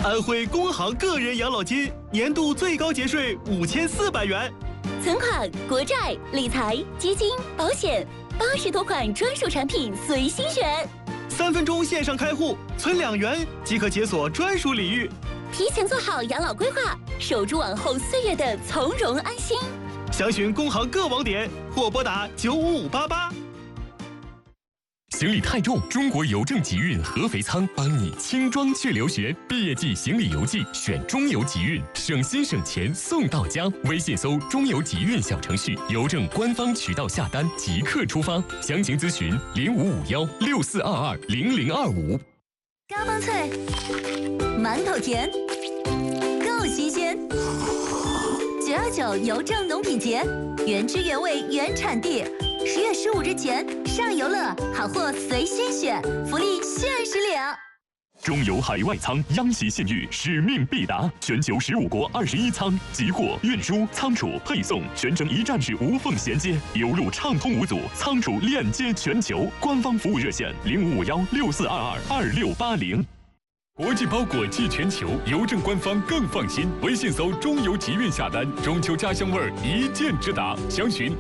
安徽工行个人养老金年度最高节税5400元， 存款、国债、理财、基金、保险，80多款专属产品随心选。 3分钟线上开户，存2元即可解锁专属礼遇。 提前做好养老规划，守住往后岁月的从容安心。 详询工行各网点或拨打95588。 行李太重，中国邮政集运合肥仓帮你轻装去留学。毕业季行李邮寄选中邮集运，省心省钱送到家。微信搜中邮集运小程序，邮政官方渠道下单即刻出发。详情咨询055164220025。 高帮脆，馒头甜，够新鲜。929邮政农品节，原汁原味原产地。10月15日前上游乐，好货随心选，福利限时领。 中油海外仓央喜信誉，使命必达，全球15国21仓，集货、运输、仓储、配送全程一站式无缝衔接，油路畅通无阻，仓储链接全球。官方服务热线055164222680。国际包裹寄全球，邮政官方更放心。微信搜中邮集运下单，中秋家乡味儿一键直达。详询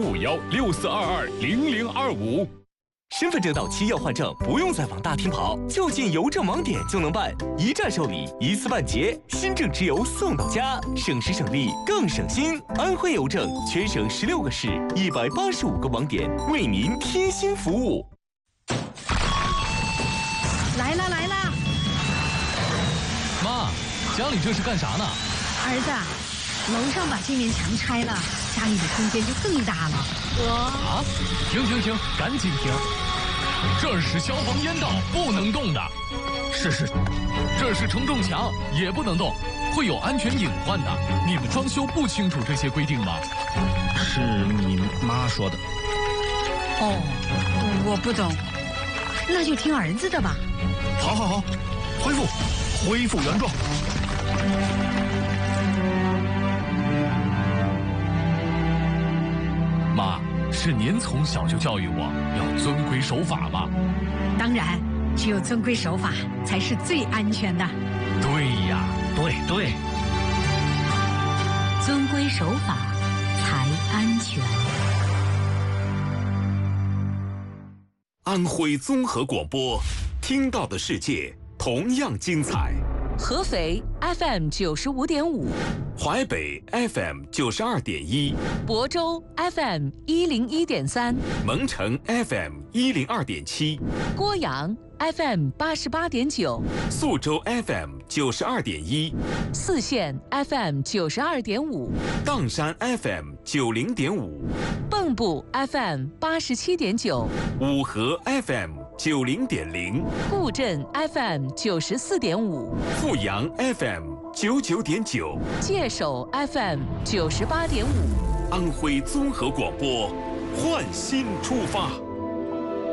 055164220025。 身份证到期要换证，不用再往大厅跑，就近邮政网点就能办，一站受理，一次办结，新证直邮送到家，省时省力更省心。安徽邮政全省16个市，185个网点，为您贴心服务。 来了！ 妈，家里这是干啥呢？ 儿子，楼上把这面墙拆了，家里的空间就更大了。 啊！停！赶紧停！这是消防烟道，不能动的。是，这是承重墙，也不能动，会有安全隐患的。你们装修不清楚这些规定吗？ 是你妈说的。 哦，我不懂，那就听儿子的吧。 好，恢复原状。 妈，是您从小就教育我要遵规守法吗？ 当然，只有遵规守法才是最安全的。 对呀， 对， 遵规守法才安全。 安徽综合广播，听到的世界同样精彩。 合肥 FM 95.5， 淮北 FM 92.1， 亳州 FM 101.3， 蒙城 FM 102.7， 郭阳 FM 88.9， 宿州 FM 92.1， 泗县 FM 92.5， 砀山 FM 90.5， 蚌埠 FM 87.9， 五河 FM 90.0， 固镇 FM 94.5， 阜阳 FM 99.9， 界首 FM 98.5。 安徽综合广播，焕新出发。